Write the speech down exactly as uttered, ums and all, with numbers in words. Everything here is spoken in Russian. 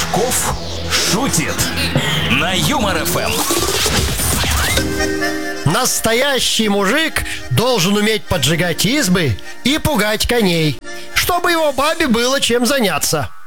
Пушков шутит на Юмор эф эм. Настоящий мужик должен уметь поджигать избы и пугать коней, чтобы его бабе было чем заняться.